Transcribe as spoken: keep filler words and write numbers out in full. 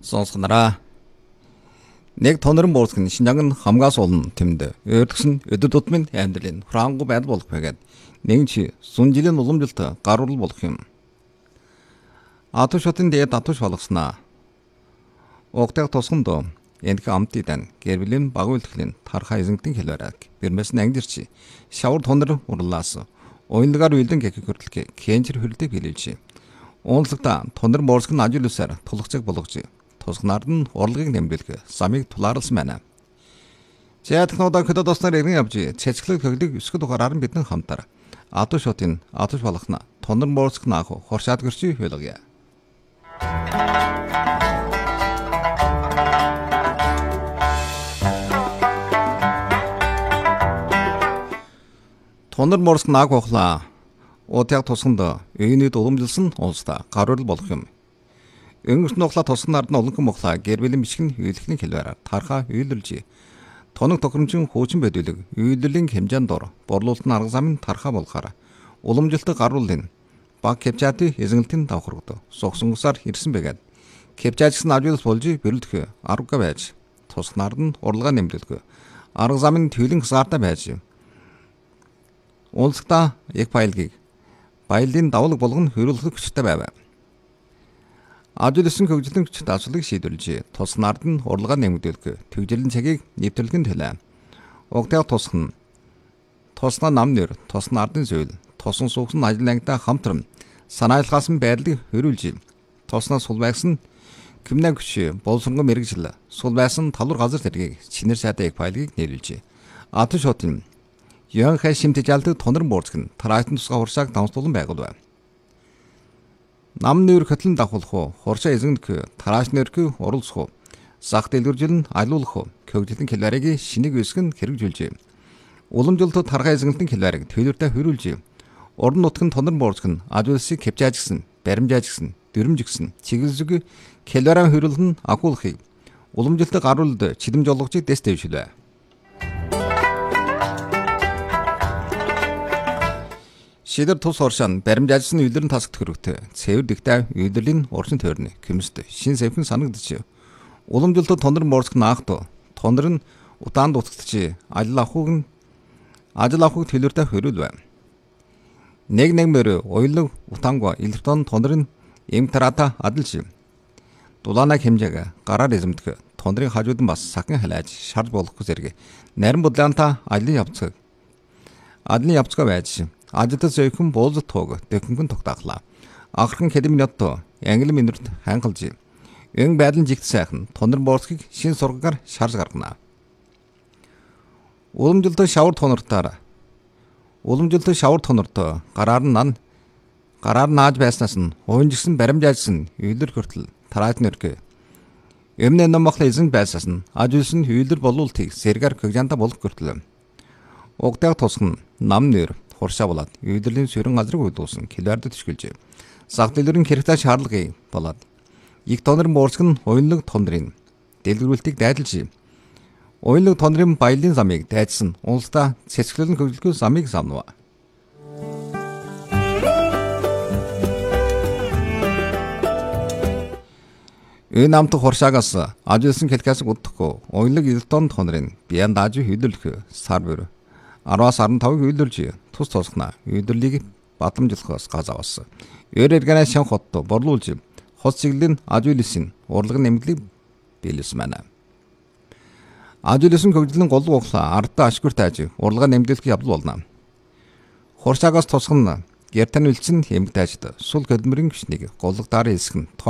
Сонсгонараа. Нэг тонорын буурсаг нь Шинжааг нь хамгаас олон тэмдэ. Өөрөлдс нь өдөр тутмын амьдралын хураангуй байдал болох байгаад нэгэн чи сун жилийн уламжилт гаруул болох юм. Ату шотын дээд атуш болгоснаа. Огтэг тосгондоо энэх амтыдан гэрблийн багуултглийн тархаа эзэнтэн хэлвэрэг. Бэрмэс нь ангидэрчи. Шавар тонор урлаас. Оюнлагаар үйлдэн гэхэ хүртэлгээ кенчер хүрэлдэг билээжи. Уунлагта тонор буурсаг нь ажиулсаар тулгцэг болгож тусгнаар нь урлагийг нэмэлдэх замыг тулаарлсан байна. Зээтгнуудаа хөдөө досноор иргэн явж цэцгэлэг хөглөг өсгөл ухаараар бидэн хамтар. Ату шотын атуш болгоно тонор буурсаг наах хоршаад гэрчи хөлгөе. Тонор буурсаг наах ухлаа. Отяг тусганд өйнөд уламжилсан улстай гаруул болох юм. Өнгөрсөн нухлаа тусгнаар нь олон мохлаа гэрбэлийн бичгэн үйлэхний хэлбэрээр тархаа үйлдэлж тоног тохиромжийн хуучин байдуулаг үйлдлийн хэмжээнд дор борлуулалтын арга замын тархаа болохоор уламжилт гаруулын баг кепчати эзэнгэлтийн давхаргад сухсонгосоор ирсэн байгаад кепчатикс нь ажиулс болж бэрэлдэх арга байж тусгнаар нь урлагаа нэмэлдэх арга замын төвлөн хасаартай байж улсдаа яг баялгийг баялын давлаг болгон хөрөлдөх хүчтэй байв. Ажиулсан хөгжлийн хүч даацлыг шийдвэрлэж тусгнаар нь урлагаа нэмэгдүүлэх төгжлийн цагийг нэвтрүүлэхин төлөө. Угтайг тусган тусна нам нэр тусна ардын зүйл тусан суугсан ажил ангитай хамтран санаалгасан байдлыг хөрүүлж тусна сул байгсан криминал хүч боловсронгоо мэрэгжил сул байсан талуур газар тэргийг чинэр сайтай яг файлыг нэрлэж ату шотын ян хай шимтэж алдаг тонор буурсаг нь тараатан тусгай хурсааг давмслуулан байгуулв. Нам нэр хөтлөн давхуулах, хуршаа эзэнгэх, тарааш нэрх уралцах, сах дэлгэржил нь алуулах, хөгжлийн хэлбэрийг шинийг өсгөн хэрэгжүүлж, уламжилт тархаа эзэнгэлтэн хэлбэрийг төлөвлөлтөд хөрүүлж, уран нутгийн тонор буурсаг нь ажуулсыг кепчаажгсан, баримжаажгсан, дөрмжгсэн, чиглэлзэг хэлбэрийн хөрөлн агуулахыг уламжилт гаруулд чидэмж олгож дэс дэвшилвэ. Шидэр тус оршин баримжаажсан үйлдвэрийн тасагт хөрөгтэй цэвэр дэгтэй үйлдвэрийн урчин тойрны комист шин сэвхэн санагдчих. Уламжилт тонор буурсаг наахт тонор нь утаанд утгадчих ажил авахыг нь ажил авахыг төлөвлөлтөд хөрүүлвэ. Нэг нэг мөр уйлог утаангаа электрон тонор нь эм тарата адилж дулаанаа хэмжээг гараар эзэмдэх тонорын хажууд нь бас сахин халааж шарж болох зэрэг нарийн бодлоонтой ажлын явцаг ажлын явцгаа байж ажилтан зөөхөн буулзат тоог дэхэнхэн тогтаахлаа. Ахархан хэдэн минут англи минут хангалж эн байдлын жигт сайхан тонор буурсгийг шин сургагаар шарж гаргана. Уламжилт шавар тонортоор уламжилт шавар тонортой гараар нь нан гараар нааж байснаас нь уунжигсэн баримжаажсан үйлдвэр хүртэл тараат нэрхэ эмнэ номхол эзэн байсаас нь ажуулсан үйлдвэр болуултыг сэргээр хөгжанта болох хүртэл угтайг тусган нам нэр хуршаа болоод үйлдвэрлэлийн сөрөн газрыг үйлдүүлсэн хэлбэрд төшгөлж сах дэлгэрийн хэрэгтэй шаардлагыг болоод их тонор буурсаг нь уянлаг тонорын дэлгэрүүлтийг дайдалж уянлаг тонорын баялын замыг дайдсан улсдаа цэцгэлэн хөгжлөхөө замыг самнав. Энэ намт хуршаагаас ажуулсан хэлхээс удахгүй уянлаг электон тонорын биян дааж хөлөөлөх сар бүр араас арван тавыг үйлдвэрлэж тус тусгана үйлдвэрлэлийг бадамжлахаас газавс. Өөрөөр гэнэ шин хотто борлуулж хот чиглэлийн ажуулсан урлаг нэмэлтийг биелсэн байна. Ажуулсан хөгжлийн гол ухлаа ардаа ашгүр тааж урлага нэмэлтийг явдал болно. Хуршаагаас тусгана гэртэн үлдсэн хэмг таажд сул хөдөлмөрийн хүчнийг голлогдаар эсгэн